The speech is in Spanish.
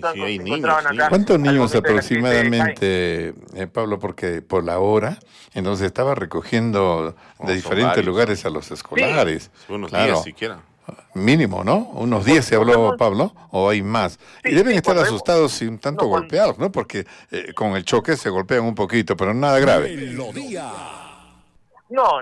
Sí, hay se niños, encontraban acá. niños. ¿Cuántos Al niños momento de la crisis de aproximadamente, Pablo? Porque por la hora, entonces estaba recogiendo de Oh, son diferentes varios. lugares a los Sí, escolares. Unos 10 Claro, siquiera. mínimo, ¿no? Unos 10 se por lo habló, menos, Pablo, o hay más. Y sí, deben sí, estar cuando hemos, asustados y un tanto no, golpeados, ¿no? Porque con el choque se golpean un poquito, pero nada grave. Melodía. no,